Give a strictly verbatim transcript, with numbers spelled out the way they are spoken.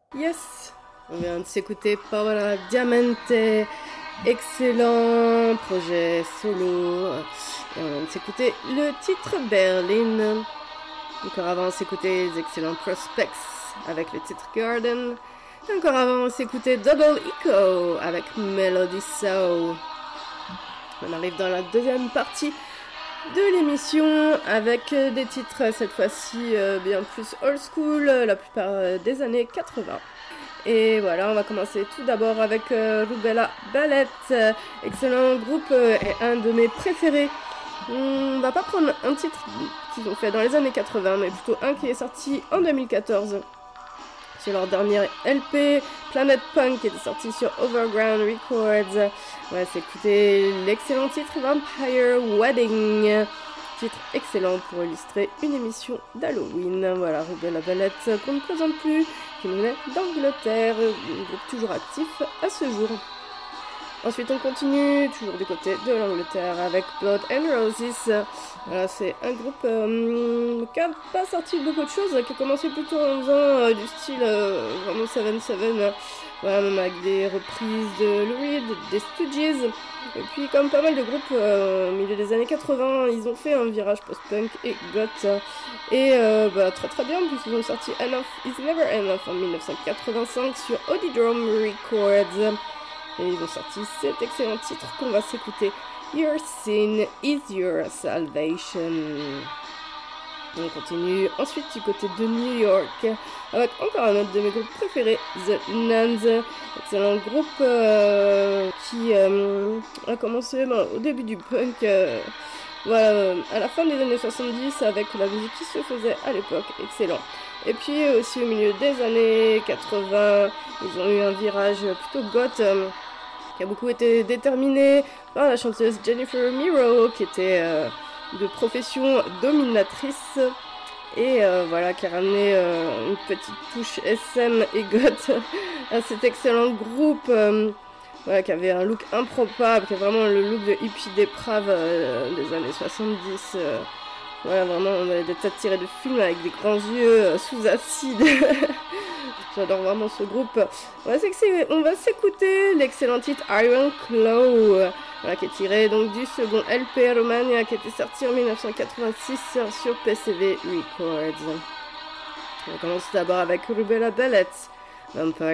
Yes, on vient de s'écouter Paola Diamante, excellent projet solo. Et on vient de s'écouter le titre Berlin. Encore avant, on s'écoutait les excellents Prospects avec le titre Garden. Et encore avant, on s'écoutait Double Echo avec Melody Soul. On arrive dans la deuxième partie de l'émission avec des titres cette fois-ci euh, bien plus old school, la plupart des années quatre-vingts. Et voilà, on va commencer tout d'abord avec euh, Rubella Ballet, euh, excellent groupe euh, et un de mes préférés. On va pas prendre un titre qu'ils ont fait dans les années quatre-vingts, mais plutôt un qui est sorti en deux mille quatorze. C'est leur dernier L P, Planet Punk, qui était sorti sur Overground Records. On va s'écouter l'excellent titre Vampire Wedding. Titre excellent pour illustrer une émission d'Halloween. Voilà, Rubella Ballet qu'on ne présente plus, qui nous venait d'Angleterre, toujours actif à ce jour. Ensuite, on continue, toujours du côté de l'Angleterre, avec Blood and Roses. Voilà, c'est un groupe euh, qui n'a pas sorti beaucoup de choses, qui a commencé plutôt en faisant euh, du style euh, vraiment sept sept, euh, voilà, même avec des reprises de Lou Reed, des Stooges. Et puis, comme pas mal de groupes euh, au milieu des années quatre-vingts, ils ont fait un virage post-punk et goth. Et euh, bah, très très bien, puisqu'ils ont sorti Enough Is Never Enough en dix-neuf cent quatre-vingt-cinq sur Audidrome Records. Et ils ont sorti cet excellent titre qu'on va s'écouter, Your Sin Is Your Salvation. On continue ensuite du côté de New York avec encore un autre de mes groupes préférés, The Nuns. Excellent groupe euh, qui euh, a commencé ben, au début du punk, euh, voilà, à la fin des années soixante-dix avec la musique qui se faisait à l'époque. Excellent. Et puis aussi au milieu des années quatre-vingts, ils ont eu un virage plutôt goth euh, qui a beaucoup été déterminé par la chanteuse Jennifer Miro, qui était euh, de profession dominatrice et euh, voilà, qui a ramené euh, une petite touche S M et goth à cet excellent groupe euh, voilà, qui avait un look improbable, qui a vraiment le look de hippie déprave euh, des années soixante-dix. Euh, Voilà, vraiment, on avait des têtes tirées de films avec des grands yeux euh, sous acide. J'adore vraiment ce groupe. On va, on va s'écouter l'excellent titre Iron Claw, euh, voilà, qui est tiré donc du second L P Romania, qui était sorti en dix-neuf cent quatre-vingt-six sur, sur P C V Records. On commence d'abord avec Rubella Ballet, Vampire